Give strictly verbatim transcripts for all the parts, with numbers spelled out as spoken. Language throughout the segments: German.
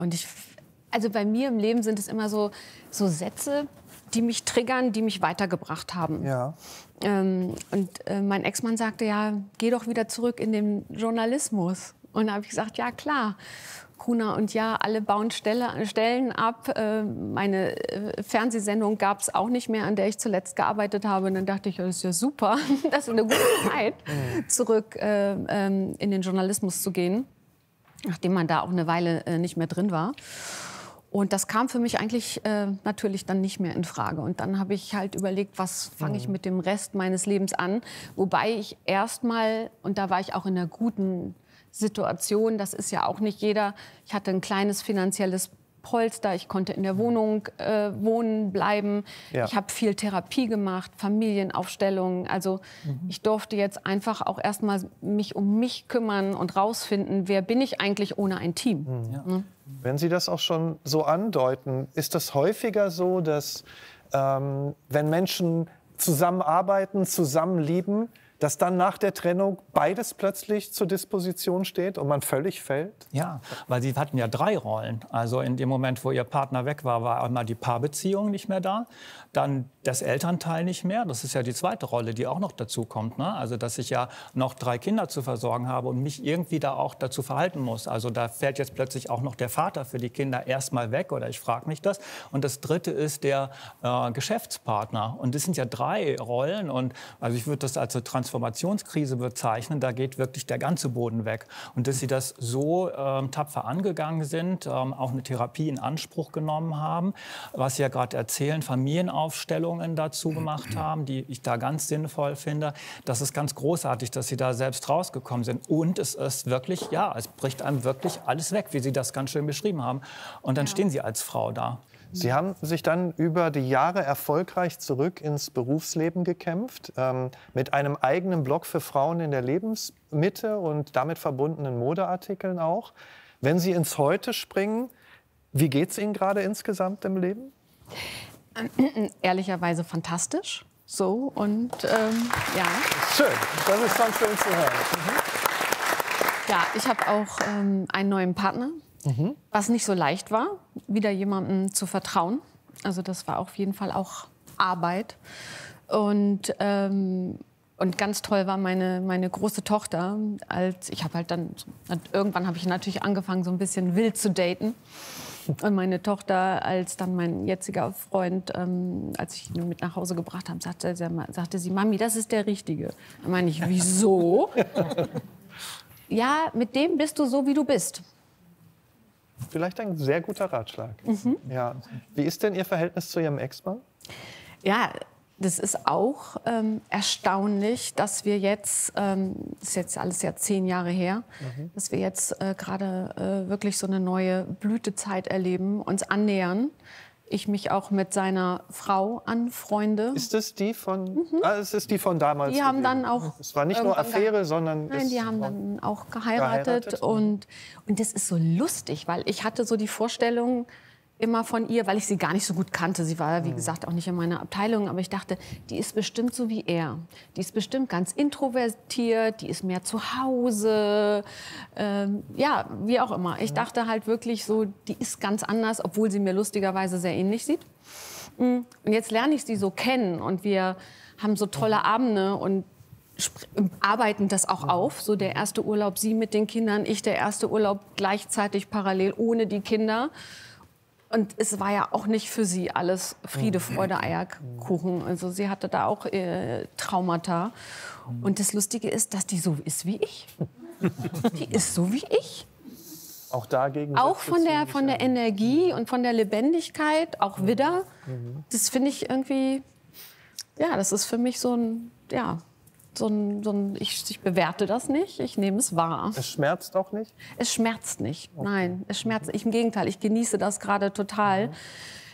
Und ich, also bei mir im Leben sind es immer so, so Sätze, die mich triggern, die mich weitergebracht haben. Ja. Ähm, und äh, mein Ex-Mann sagte, ja, geh doch wieder zurück in den Journalismus. Und da habe ich gesagt, ja klar, Kuna, und ja, alle bauen Stelle, Stellen ab. Äh, meine äh, Fernsehsendung gab es auch nicht mehr, an der ich zuletzt gearbeitet habe. Und dann dachte ich, das ist ja super, das ist eine gute Zeit, zurück äh, ähm, in den Journalismus zu gehen, nachdem man da auch eine Weile äh, nicht mehr drin war. Und das kam für mich eigentlich äh, natürlich dann nicht mehr in Frage. Und dann habe ich halt überlegt, was fange ich mit dem Rest meines Lebens an. Wobei ich erstmal, und da war ich auch in einer guten Situation, das ist ja auch nicht jeder, ich hatte ein kleines finanzielles Polster, ich konnte in der Wohnung äh, wohnen bleiben, ja. Ich habe viel Therapie gemacht, Familienaufstellungen, also mhm. ich durfte jetzt einfach auch erstmal mich um mich kümmern und rausfinden, wer bin ich eigentlich ohne ein Team. Mhm. Ja. Mhm. Wenn Sie das auch schon so andeuten, ist das häufiger so, dass ähm, wenn Menschen zusammenarbeiten, zusammenlieben, dass dann nach der Trennung beides plötzlich zur Disposition steht und man völlig fällt? Ja, weil sie hatten ja drei Rollen. Also in dem Moment, wo ihr Partner weg war, war einmal die Paarbeziehung nicht mehr da, dann das Elternteil nicht mehr. Das ist ja die zweite Rolle, die auch noch dazu kommt, ne? Also dass ich ja noch drei Kinder zu versorgen habe und mich irgendwie da auch dazu verhalten muss. Also da fällt jetzt plötzlich auch noch der Vater für die Kinder erstmal weg, oder ich frage mich das. Und das dritte ist der äh, Geschäftspartner. Und das sind ja drei Rollen. Und also ich würde das als eine Transformationskrise bezeichnen. Da geht wirklich der ganze Boden weg. Und dass sie das so ähm, tapfer angegangen sind, ähm, auch eine Therapie in Anspruch genommen haben, was Sie ja gerade erzählen, Familienaufstellungen dazu gemacht haben, die ich da ganz sinnvoll finde. Das ist ganz großartig, dass Sie da selbst rausgekommen sind. Und es ist wirklich, ja, es bricht einem wirklich alles weg, wie Sie das ganz schön beschrieben haben. Und dann ja. stehen Sie als Frau da. Sie haben sich dann über die Jahre erfolgreich zurück ins Berufsleben gekämpft, ähm, mit einem eigenen Blog für Frauen in der Lebensmitte und damit verbundenen Modeartikeln auch. Wenn Sie ins Heute springen, wie geht es Ihnen gerade insgesamt im Leben? Ehrlicherweise fantastisch. So und ähm, ja. Schön, das ist schon schön zu hören. Mhm. Ja, ich habe auch ähm, einen neuen Partner, mhm. was nicht so leicht war, wieder jemandem zu vertrauen. Also das war auf jeden Fall auch Arbeit. Und, ähm, und ganz toll war meine, meine große Tochter. Als ich habe halt dann irgendwann habe ich natürlich angefangen, so ein bisschen wild zu daten. Und meine Tochter, als dann mein jetziger Freund, ähm, als ich ihn mit nach Hause gebracht habe, sagte, sagte sie, Mami, das ist der Richtige. Da meine ich, wieso? Ja, mit dem bist du so, wie du bist. Vielleicht ein sehr guter Ratschlag. Mhm. Ja. Wie ist denn Ihr Verhältnis zu Ihrem Ex-Mann? Ja, das ist auch ähm, erstaunlich, dass wir jetzt, ähm, das ist jetzt alles ja zehn Jahre her, mhm. dass wir jetzt äh, gerade äh, wirklich so eine neue Blütezeit erleben, uns annähern. Ich mich auch mit seiner Frau anfreunde. Ist das die von, mhm. ah, es ist die von damals? Die haben dann auch. Es war nicht nur Affäre, sondern. Nein, die haben dann auch geheiratet. geheiratet. Und, und das ist so lustig, weil ich hatte so die Vorstellung immer von ihr, weil ich sie gar nicht so gut kannte. Sie war, wie gesagt, auch nicht in meiner Abteilung. Aber ich dachte, die ist bestimmt so wie er. Die ist bestimmt ganz introvertiert, die ist mehr zu Hause. Ähm, ja, wie auch immer. Ich dachte halt wirklich so, die ist ganz anders, obwohl sie mir lustigerweise sehr ähnlich sieht. Und jetzt lerne ich sie so kennen und wir haben so tolle Abende und arbeiten das auch auf. So der erste Urlaub, sie mit den Kindern, ich der erste Urlaub gleichzeitig parallel ohne die Kinder. Und es war ja auch nicht für sie alles Friede, Freude, Eierkuchen. Also sie hatte da auch äh, Traumata. Und das Lustige ist, dass die so ist wie ich. Die ist so wie ich. Auch dagegen. Auch von der, von der Energie und von der Lebendigkeit, auch wieder. Das finde ich irgendwie, ja, das ist für mich so ein, ja, so ein, so ein ich, ich bewerte das nicht, ich nehme es wahr. Es schmerzt auch nicht? Es schmerzt nicht, okay. Nein, es schmerzt nicht. Im Gegenteil, ich genieße das gerade total. Mhm.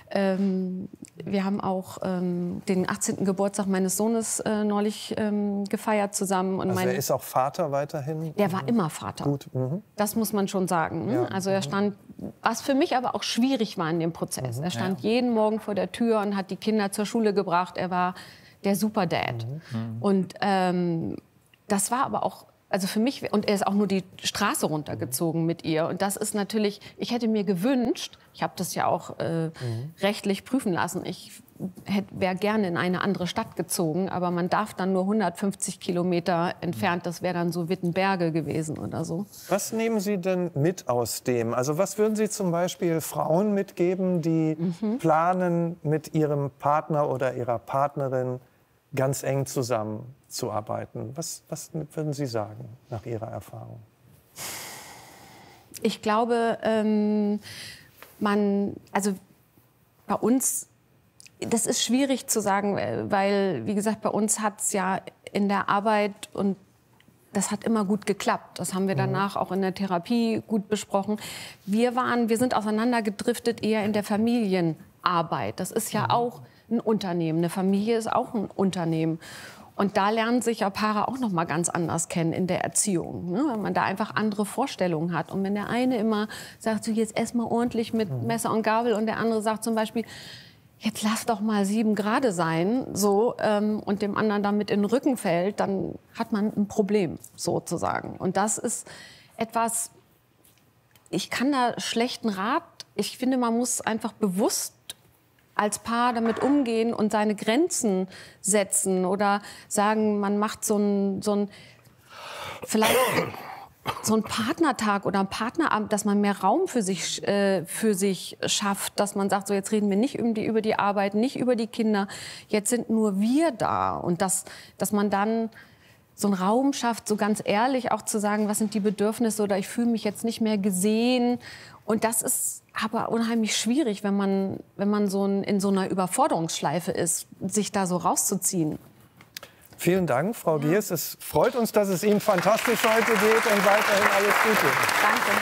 Ähm, wir haben auch ähm, den achtzehnten Geburtstag meines Sohnes äh, neulich ähm, gefeiert zusammen. Und also mein, er ist auch Vater weiterhin? Der war immer Vater. Gut. Mhm. Das muss man schon sagen. Ja. Also er stand, was für mich aber auch schwierig war in dem Prozess. Mhm. Er stand ja. jeden Morgen vor der Tür und hat die Kinder zur Schule gebracht. Er war der Superdad. Mhm. Und ähm, das war aber auch, also für mich, und er ist auch nur die Straße runtergezogen mit ihr. Und das ist natürlich, ich hätte mir gewünscht, ich habe das ja auch äh, mhm. rechtlich prüfen lassen, ich wäre gerne in eine andere Stadt gezogen, aber man darf dann nur hundertfünfzig Kilometer entfernt, das wäre dann so Wittenberge gewesen oder so. Was nehmen Sie denn mit aus dem? Also was würden Sie zum Beispiel Frauen mitgeben, die mhm. planen, mit ihrem Partner oder ihrer Partnerin ganz eng zusammenzuarbeiten? Was, was würden Sie sagen nach Ihrer Erfahrung? Ich glaube, ähm, man, also bei uns, das ist schwierig zu sagen, weil, wie gesagt, bei uns hat es ja in der Arbeit und das hat immer gut geklappt. Das haben wir danach auch in der Therapie gut besprochen. Wir waren, wir sind auseinandergedriftet eher in der Familienarbeit. Das ist ja auch ein Unternehmen. Eine Familie ist auch ein Unternehmen. Und da lernen sich ja Paare auch noch mal ganz anders kennen in der Erziehung, ne? Weil man da einfach andere Vorstellungen hat. Und wenn der eine immer sagt, so jetzt ess mal ordentlich mit Messer und Gabel und der andere sagt zum Beispiel, jetzt lass doch mal sieben Grad sein, so, ähm, und dem anderen damit in den Rücken fällt, dann hat man ein Problem, sozusagen. Und das ist etwas, ich kann da schlechten Rat, ich finde, man muss einfach bewusst als Paar damit umgehen und seine Grenzen setzen oder sagen, man macht so ein, so ein vielleicht so ein Partnertag oder ein Partnerabend, dass man mehr Raum für sich, äh, für sich schafft, dass man sagt, so jetzt reden wir nicht über die, über die Arbeit, nicht über die Kinder, jetzt sind nur wir da. Und dass, dass man dann so einen Raum schafft, so ganz ehrlich auch zu sagen, was sind die Bedürfnisse oder ich fühle mich jetzt nicht mehr gesehen. Und das ist aber unheimlich schwierig, wenn man, wenn man so ein, in so einer Überforderungsschleife ist, sich da so rauszuziehen. Vielen Dank, Frau ja. Giers. Es freut uns, dass es Ihnen fantastisch heute geht und weiterhin alles Gute. Danke.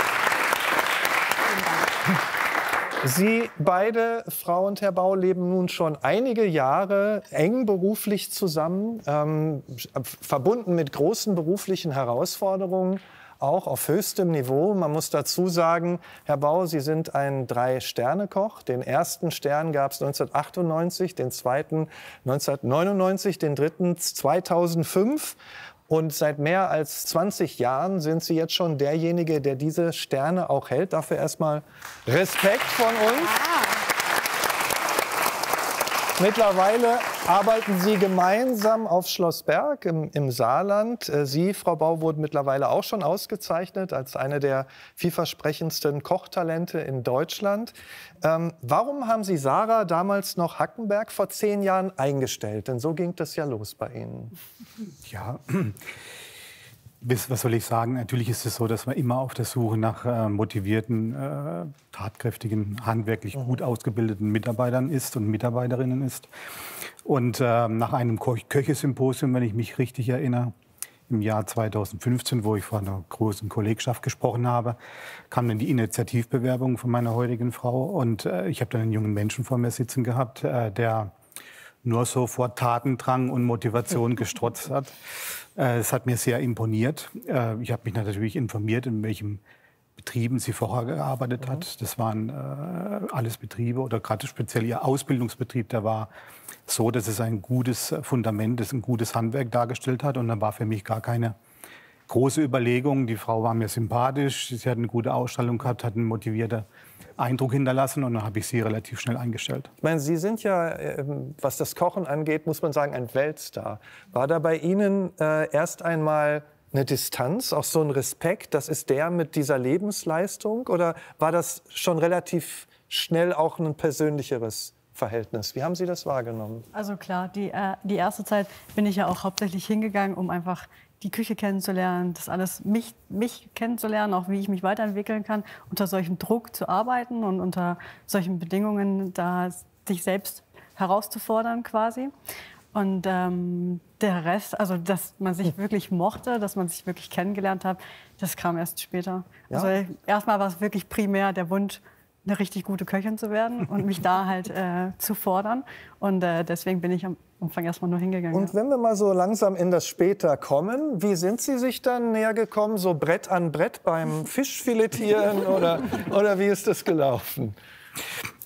Sie beide, Frau und Herr Bau, leben nun schon einige Jahre eng beruflich zusammen, ähm, verbunden mit großen beruflichen Herausforderungen, auch auf höchstem Niveau. Man muss dazu sagen, Herr Bau, Sie sind ein Drei-Sterne-Koch. Den ersten Stern gab es neunzehnhundertachtundneunzig, den zweiten neunzehnhundertneunundneunzig, den dritten zweitausendfünf. Und seit mehr als zwanzig Jahren sind Sie jetzt schon derjenige, der diese Sterne auch hält. Dafür erstmal Respekt von uns. Mittlerweile arbeiten Sie gemeinsam auf Schloss Berg im, im Saarland. Sie, Frau Bau, wurden mittlerweile auch schon ausgezeichnet als eine der vielversprechendsten Kochtalente in Deutschland. Ähm, warum haben Sie Sarah damals noch Hackenberg vor zehn Jahren eingestellt? Denn so ging das ja los bei Ihnen. Ja, was soll ich sagen? Natürlich ist es so, dass man immer auf der Suche nach äh, motivierten, äh, tatkräftigen, handwerklich gut ausgebildeten Mitarbeitern ist und Mitarbeiterinnen ist. Und äh, nach einem Ko Köche-Symposium, wenn ich mich richtig erinnere, im Jahr zweitausendfünfzehn, wo ich vor einer großen Kollegschaft gesprochen habe, kam dann die Initiativbewerbung von meiner heutigen Frau. Und äh, ich habe dann einen jungen Menschen vor mir sitzen gehabt, äh, der nur so vor Tatendrang und Motivation gestrotzt hat. Es hat mir sehr imponiert. Ich habe mich natürlich informiert, in welchen Betrieben sie vorher gearbeitet hat. Das waren alles Betriebe oder gerade speziell ihr Ausbildungsbetrieb, der war so, dass es ein gutes Fundament, ein gutes Handwerk dargestellt hat. Und dann war für mich gar keine große Überlegung. Die Frau war mir sympathisch, sie hat eine gute Ausstrahlung gehabt, hat einen motivierten Eindruck hinterlassen und dann habe ich sie relativ schnell eingestellt. Ich meine, Sie sind ja, was das Kochen angeht, muss man sagen, ein Weltstar. War da bei Ihnen äh, erst einmal eine Distanz, auch so ein Respekt, das ist der mit dieser Lebensleistung? Oder war das schon relativ schnell auch ein persönlicheres Verhältnis? Wie haben Sie das wahrgenommen? Also klar, die, äh, die erste Zeit bin ich ja auch hauptsächlich hingegangen, um einfach die Küche kennenzulernen, das alles mich, mich kennenzulernen, auch wie ich mich weiterentwickeln kann, unter solchem Druck zu arbeiten und unter solchen Bedingungen da sich selbst herauszufordern quasi. Und ähm, der Rest, also dass man sich wirklich mochte, dass man sich wirklich kennengelernt hat, das kam erst später. Ja. Also erstmal war es wirklich primär der Wunsch, eine richtig gute Köchin zu werden und mich da halt äh, zu fordern. Und äh, deswegen bin ich am Anfang erstmal nur hingegangen. Und wenn wir mal so langsam in das Später kommen, wie sind Sie sich dann näher gekommen? So Brett an Brett beim Fischfiletieren oder, oder wie ist das gelaufen?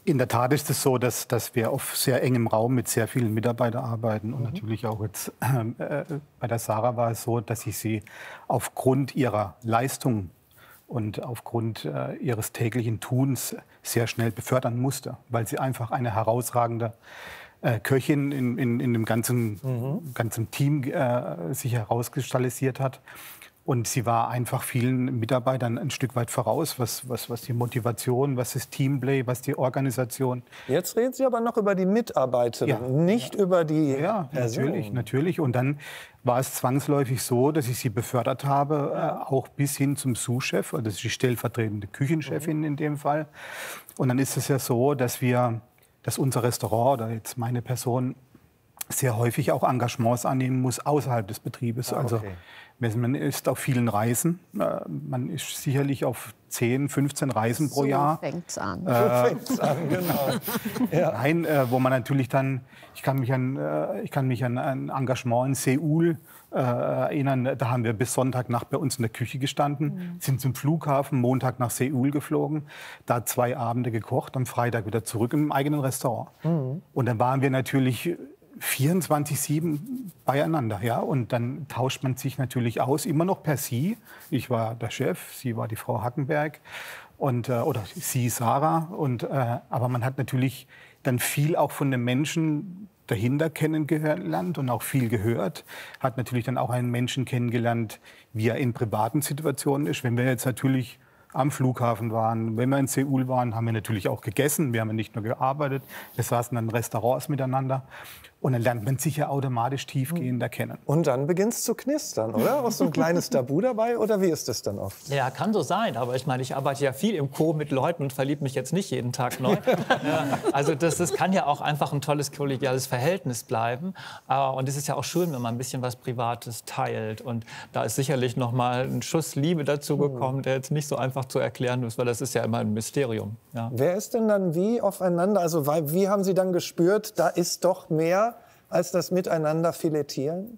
In der Tat ist es so, dass, dass wir auf sehr engem Raum mit sehr vielen Mitarbeitern arbeiten. Und mhm. natürlich auch jetzt äh, bei der Sarah war es so, dass ich sie aufgrund ihrer Leistung und aufgrund äh, ihres täglichen Tuns sehr schnell befördern musste, weil sie einfach eine herausragende äh, Köchin in, in, in dem ganzen, mhm. ganzen Team äh, sich herauskristallisiert hat. Und sie war einfach vielen Mitarbeitern ein Stück weit voraus, was, was, was die Motivation, was das Teamplay, was die Organisation. Jetzt reden Sie aber noch über die Mitarbeiterin, ja. nicht ja. über die Ja, Person. natürlich, natürlich. Und dann war es zwangsläufig so, dass ich sie befördert habe, ja. äh, auch bis hin zum Sous-Chef, also das ist die stellvertretende Küchenchefin mhm. in dem Fall. Und dann ist es ja so, dass wir, dass unser Restaurant oder jetzt meine Person sehr häufig auch Engagements annehmen muss außerhalb des Betriebes. Ah, okay. Also man ist auf vielen Reisen. Man ist sicherlich auf zehn, fünfzehn Reisen pro so Jahr. Fängt's an. Äh, so fängt's an, genau. Ja. Nein, äh, wo man natürlich dann, ich kann mich an, äh, ich kann mich an ein Engagement in Seoul äh, erinnern. Da haben wir bis Sonntagnacht bei uns in der Küche gestanden, mhm. sind zum Flughafen, Montag nach Seoul geflogen, da zwei Abende gekocht, am Freitag wieder zurück im eigenen Restaurant. Mhm. Und dann waren wir natürlich vierundzwanzig sieben beieinander, ja, und dann tauscht man sich natürlich aus, immer noch per Sie. Ich war der Chef, sie war die Frau Hackenberg und äh, oder sie Sarah und äh, aber man hat natürlich dann viel auch von den Menschen dahinter kennengelernt und auch viel gehört, hat natürlich dann auch einen Menschen kennengelernt, wie er in privaten Situationen ist. Wenn wir jetzt natürlich am Flughafen waren, wenn wir in Seoul waren, haben wir natürlich auch gegessen. Wir haben nicht nur gearbeitet, wir saßen dann in Restaurants miteinander. Und dann lernt man sich ja automatisch tiefgehender kennen. Und dann beginnt es zu knistern, oder? Auch so ein kleines Tabu dabei, oder wie ist das dann oft? Ja, kann so sein. Aber ich meine, ich arbeite ja viel im Co mit Leuten und verliebe mich jetzt nicht jeden Tag neu. Ja, also das, das kann ja auch einfach ein tolles kollegiales Verhältnis bleiben. Und es ist ja auch schön, wenn man ein bisschen was Privates teilt. Und da ist sicherlich noch mal ein Schuss Liebe dazu gekommen, der jetzt nicht so einfach zu erklären ist, weil das ist ja immer ein Mysterium. Ja. Wer ist denn dann wie aufeinander? Also wie haben Sie dann gespürt, da ist doch mehr als das Miteinander filetieren?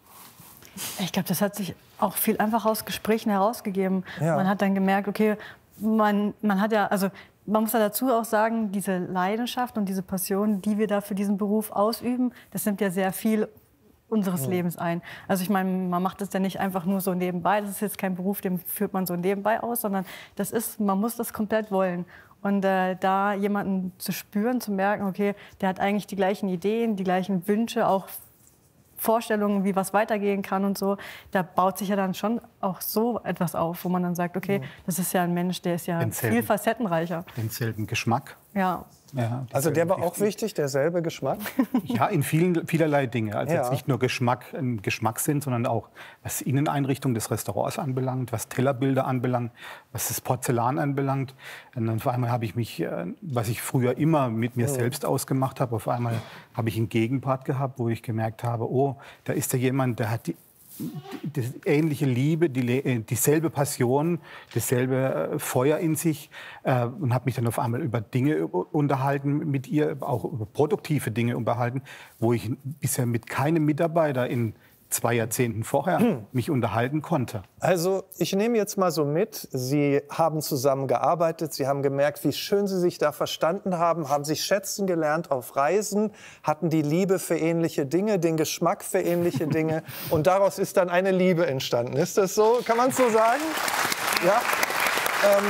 Ich glaube, das hat sich auch viel einfach aus Gesprächen herausgegeben. Ja. Man hat dann gemerkt, okay, man, man hat ja, also man muss ja dazu auch sagen, diese Leidenschaft und diese Passion, die wir da für diesen Beruf ausüben, das nimmt ja sehr viel unseres ja. Lebens ein. Also ich meine, man macht das ja nicht einfach nur so nebenbei. Das ist jetzt kein Beruf, den führt man so nebenbei aus, sondern das ist, man muss das komplett wollen. Und äh, da jemanden zu spüren, zu merken, okay, der hat eigentlich die gleichen Ideen, die gleichen Wünsche, auch Vorstellungen, wie was weitergehen kann und so, da baut sich ja dann schon auch so etwas auf, wo man dann sagt, okay, das ist ja ein Mensch, der ist ja denselben, viel facettenreicher. Denselben Geschmack. Ja. Ja, also der war auch wichtig, derselbe Geschmack? Ja, in vielen, vielerlei Dinge. Also ja. jetzt nicht nur Geschmack, ein Geschmackssinn, sondern auch was Inneneinrichtung des Restaurants anbelangt, was Tellerbilder anbelangt, was das Porzellan anbelangt. Und dann vor einmal habe ich mich, was ich früher immer mit mir ja. selbst ausgemacht habe, auf einmal habe ich einen Gegenpart gehabt, wo ich gemerkt habe, oh, da ist ja jemand, der hat die Die, die ähnliche Liebe, die, dieselbe Passion, dasselbe Feuer in sich äh, und habe mich dann auf einmal über Dinge unterhalten mit ihr, auch über produktive Dinge unterhalten, wo ich bisher mit keinem Mitarbeiter in zwei Jahrzehnten vorher hm. mich unterhalten konnte. Also ich nehme jetzt mal so mit, Sie haben zusammen gearbeitet, Sie haben gemerkt, wie schön Sie sich da verstanden haben, haben sich schätzen gelernt auf Reisen, hatten die Liebe für ähnliche Dinge, den Geschmack für ähnliche Dinge und daraus ist dann eine Liebe entstanden. Ist das so? Kann man es so sagen? Ja. Ähm,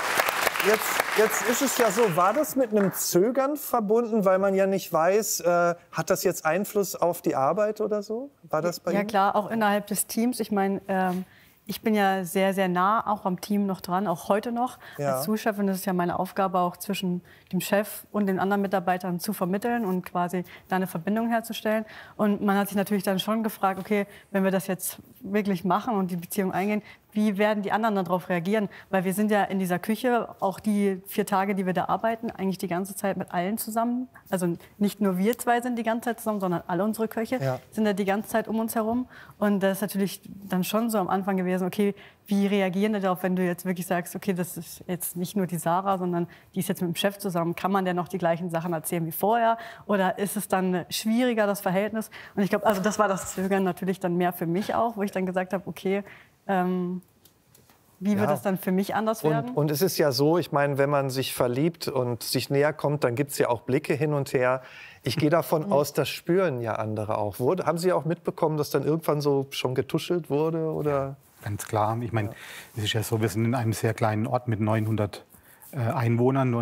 jetzt, jetzt ist es ja so, war das mit einem Zögern verbunden, weil man ja nicht weiß, äh, hat das jetzt Einfluss auf die Arbeit oder so? War das bei Ja Ihnen? klar, auch innerhalb des Teams. Ich meine, ähm, ich bin ja sehr, sehr nah auch am Team noch dran, auch heute noch Ja. als Sous-Chef. Und das ist ja meine Aufgabe, auch zwischen dem Chef und den anderen Mitarbeitern zu vermitteln und quasi da eine Verbindung herzustellen. Und man hat sich natürlich dann schon gefragt, okay, wenn wir das jetzt wirklich machen und die Beziehung eingehen, wie werden die anderen darauf reagieren? Weil wir sind ja in dieser Küche, auch die vier Tage, die wir da arbeiten, eigentlich die ganze Zeit mit allen zusammen. Also nicht nur wir zwei sind die ganze Zeit zusammen, sondern alle unsere Köche Ja. sind da die ganze Zeit um uns herum. Und das ist natürlich dann schon so am Anfang gewesen, okay, wie reagieren die darauf, wenn du jetzt wirklich sagst, okay, das ist jetzt nicht nur die Sarah, sondern die ist jetzt mit dem Chef zusammen. Kann man denn noch die gleichen Sachen erzählen wie vorher? Oder ist es dann schwieriger, das Verhältnis? Und ich glaube, also das war das Zögern natürlich dann mehr für mich auch, wo ich dann gesagt habe, okay, ähm, Wie wird Ja. es dann für mich anders werden? Und, und es ist ja so, ich meine, wenn man sich verliebt und sich näher kommt, dann gibt es ja auch Blicke hin und her. Ich gehe davon aus, das spüren ja andere auch. Wurde, haben Sie auch mitbekommen, dass dann irgendwann so schon getuschelt wurde? Oder? Ganz klar. Ich meine, es ist ja so, wir sind in einem sehr kleinen Ort mit neunhundert äh, Einwohnern.